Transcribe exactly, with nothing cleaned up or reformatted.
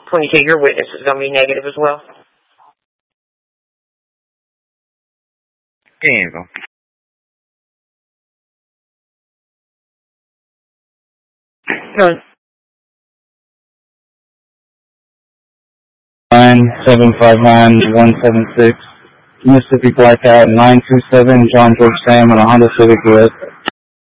twenty-two, your witness is going to be negative as well. There you go. None. Nine seven five nine one seven six Mississippi Blackout nine two seven John George Sam on a Honda Civic Red.